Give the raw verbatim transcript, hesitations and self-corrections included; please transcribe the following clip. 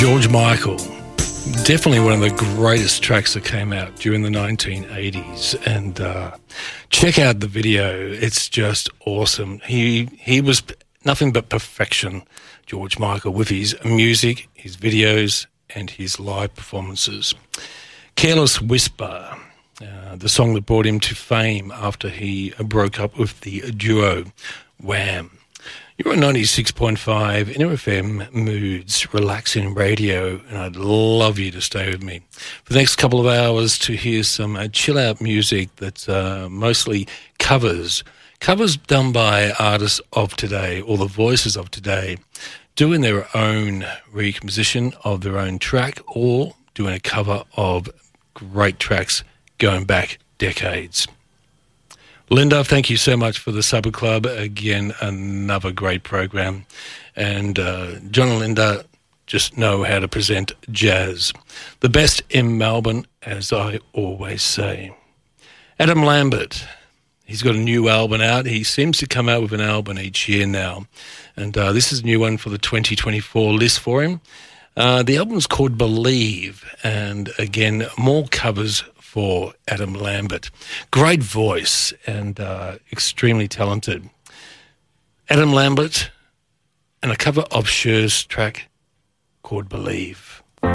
George Michael, definitely one of the greatest tracks that came out during the nineteen eighties, and uh, check out the video. It's just awesome. He he was nothing but perfection, George Michael, with his music, his videos, and his live performances. Careless Whisper, uh, the song that brought him to fame after he broke up with the duo Wham. You're on ninety-six point five N R F M Moods, relaxing radio, and I'd love you to stay with me for the next couple of hours to hear some uh, chill-out music that's uh, mostly covers, covers done by artists of today, or the voices of today, doing their own recomposition of their own track or doing a cover of great tracks going back decades. Linda, thank you so much for the Supper Club. Again, another great program. And uh, John and Linda just know how to present jazz. The best in Melbourne, as I always say. Adam Lambert, he's got a new album out. He seems to come out with an album each year now. And uh, this is a new one for the twenty twenty-four list for him. Uh, the album's called Believe. And again, more covers for Adam Lambert. Great voice and uh, extremely talented. Adam Lambert and a cover of Cher's track called Believe.